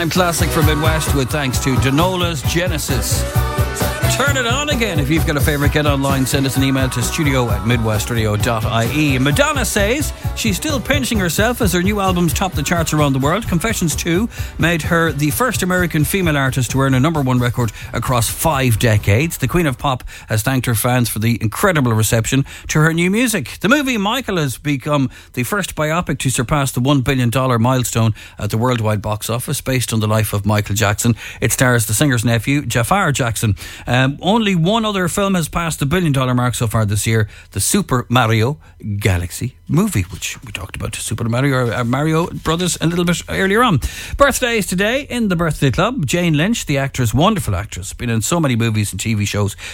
I'm Classic from Midwest with thanks to Denola's Genesis. Turn it on again. If you've got a favourite, get online, send us an email to studio@midwestradio.ie. Madonna says she's still pinching herself as her new albums top the charts around the world. Confessions 2 made her the first American female artist to earn a #1 record across 5 decades. The Queen of Pop has thanked her fans for the incredible reception to her new music. The movie Michael has become the first biopic to surpass the $1 billion milestone at the worldwide box office, based on the life of Michael Jackson. It stars the singer's nephew, Jafar Jackson. Only one other film has passed the $1 billion mark so far this year, the Super Mario Galaxy movie, which we talked about Super Mario Brothers a little bit earlier on. Birthdays today in the Birthday Club. Jane Lynch, the actress, wonderful actress, been in so many movies and TV shows.